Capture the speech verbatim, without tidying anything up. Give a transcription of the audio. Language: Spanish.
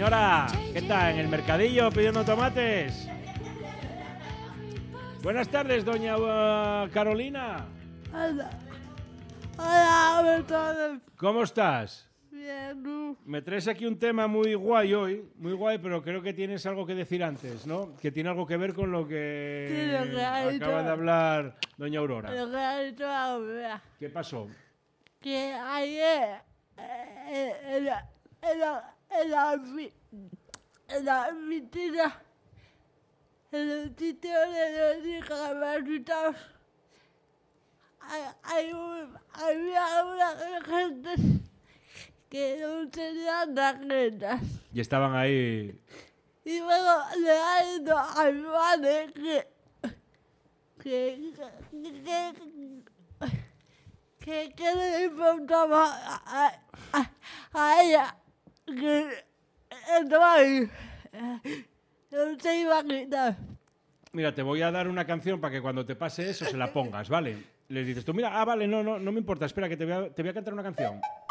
Señora, ¿qué está? ¿En el mercadillo pidiendo tomates? Buenas tardes, doña uh, Carolina. Hola. Hola, Bertone. ¿Cómo estás? Bien, ¿tú? Me traes aquí un tema muy guay hoy, muy guay, pero creo que tienes algo que decir antes, ¿no? Que tiene algo que ver con lo que, Sí, lo que ha dicho. acaba de hablar doña Aurora. Lo que ha dicho ahora. ¿Qué pasó? Que ayer eh, en la en la en la ofi- en la oficina, en el sitio de los discapacitados, hay, hay un, había una gente que no tenían tarjetas. Y estaban ahí. Y luego le ha ido a mi madre que que que, que, que le importaba a, a, a ella que estaba ahí. No se iba a quitar. Mira, te voy a dar una canción para que cuando te pase eso se la pongas, ¿vale? Les dices tú, mira, ah, vale, no, no, no me importa, espera, que te voy a, te voy a cantar una canción.